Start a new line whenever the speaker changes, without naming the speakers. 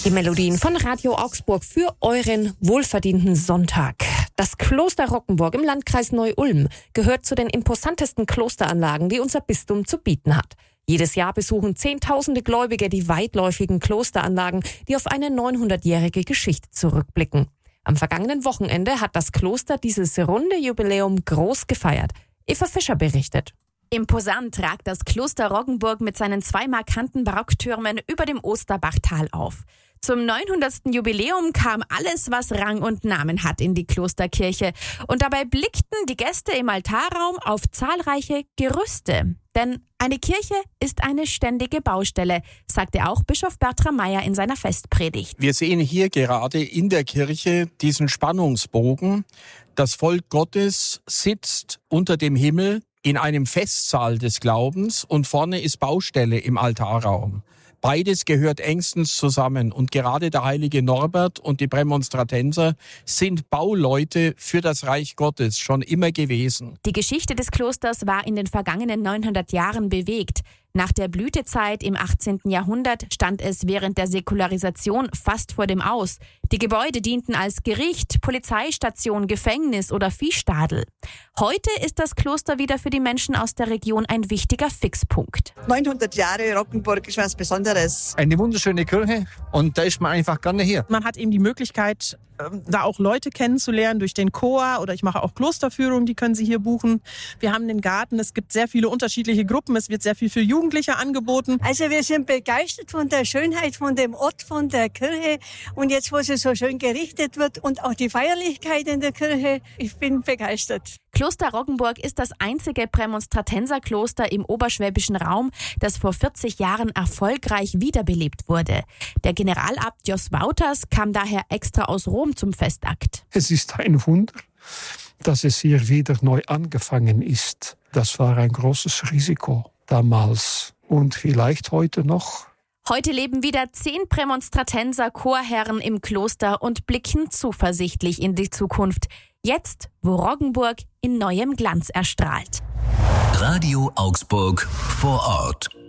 Die Melodien von Radio Augsburg für euren wohlverdienten Sonntag. Das Kloster Roggenburg im Landkreis Neu-Ulm gehört zu den imposantesten Klosteranlagen, die unser Bistum zu bieten hat. Jedes Jahr besuchen Zehntausende Gläubige die weitläufigen Klosteranlagen, die auf eine 900-jährige Geschichte zurückblicken. Am vergangenen Wochenende hat das Kloster dieses runde Jubiläum groß gefeiert. Eva Fischer berichtet.
Imposant ragt das Kloster Roggenburg mit seinen 2 markanten Barocktürmen über dem Osterbachtal auf. Zum 900. Jubiläum kam alles, was Rang und Namen hat, in die Klosterkirche. Und dabei blickten die Gäste im Altarraum auf zahlreiche Gerüste. Denn eine Kirche ist eine ständige Baustelle, sagte auch Bischof Bertram Meyer in seiner Festpredigt.
Wir sehen hier gerade in der Kirche diesen Spannungsbogen. Das Volk Gottes sitzt unter dem Himmel in einem Festsaal des Glaubens und vorne ist Baustelle im Altarraum. Beides gehört engstens zusammen und gerade der heilige Norbert und die Prämonstratenser sind Bauleute für das Reich Gottes schon immer gewesen.
Die Geschichte des Klosters war in den vergangenen 900 Jahren bewegt. Nach der Blütezeit im 18. Jahrhundert stand es während der Säkularisation fast vor dem Aus. Die Gebäude dienten als Gericht, Polizeistation, Gefängnis oder Viehstadel. Heute ist das Kloster wieder für die Menschen aus der Region ein wichtiger Fixpunkt.
900 Jahre Roggenburg ist was Besonderes.
Eine wunderschöne Kirche und da ist man einfach gerne hier.
Man hat eben die Möglichkeit, da auch Leute kennenzulernen durch den Chor oder ich mache auch Klosterführungen, die können Sie hier buchen. Wir haben den Garten, es gibt sehr viele unterschiedliche Gruppen, es wird sehr viel für Jugendliche angeboten.
Also wir sind begeistert von der Schönheit, von dem Ort, von der Kirche und jetzt, wo sie so schön gerichtet wird und auch die Feierlichkeit in der Kirche, ich bin begeistert.
Kloster Roggenburg ist das einzige Prämonstratenserkloster im oberschwäbischen Raum, das vor 40 Jahren erfolgreich wiederbelebt wurde. Der Generalabt Jos Wouters kam daher extra aus Rom zum Festakt.
Es ist ein Wunder, dass es hier wieder neu angefangen ist. Das war ein großes Risiko damals und vielleicht heute noch.
Heute leben wieder 10 Prämonstratenser Chorherren im Kloster und blicken zuversichtlich in die Zukunft. Jetzt, wo Roggenburg in neuem Glanz erstrahlt.
Radio Augsburg vor Ort.